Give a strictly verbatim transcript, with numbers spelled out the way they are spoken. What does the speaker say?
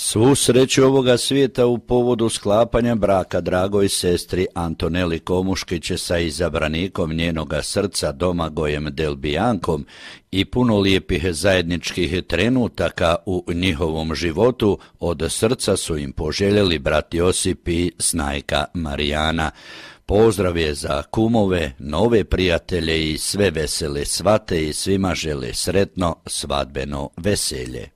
Svu sreću ovoga svijeta u povodu sklapanja braka dragoj sestri Antoneli Komuškić sa izabranikom njenoga srca Domagojem Delbijankom i puno lijepih zajedničkih trenutaka u njihovom životu od srca su im poželjeli brat Josip i snajka Marijana. Pozdrav je za kumove, nove prijatelje i sve vesele svate i svima žele sretno svadbeno veselje.